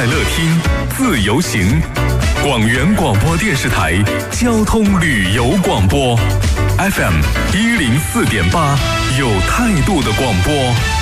快乐听，自由行。广元广播电视台交通旅游广播 FM 104.8，有态度的广播。